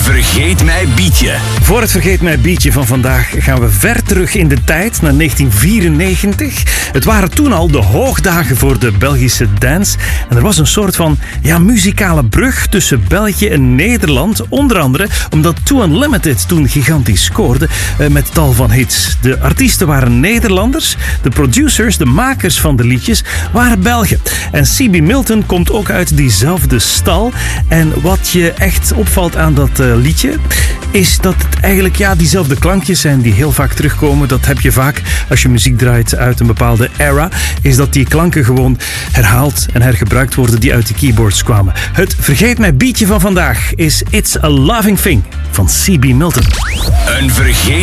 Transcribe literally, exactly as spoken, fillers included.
Vergeet mij bietje. Voor het Vergeet mij bietje van vandaag gaan we ver terug in de tijd, naar negentien vierennegentig. Het waren toen al de hoogdagen voor de Belgische dance. En er was een soort van ja, muzikale brug tussen België en Nederland. Onder andere omdat Two Unlimited toen gigantisch scoorde eh, met tal van hits. De artiesten waren Nederlanders, de producers, de makers van de liedjes waren Belgen. En C B Milton komt ook uit diezelfde stal. En wat je echt opvalt aan dat uh, liedje is dat het eigenlijk ja, diezelfde klankjes zijn die heel vaak terugkomen. Dat heb je vaak als je muziek draait uit een bepaalde era. Is dat die klanken gewoon herhaald en hergebruikt worden die uit de keyboards kwamen. Het Vergeet mij bietje van vandaag is It's a Loving Thing van C B Milton. Een vergeet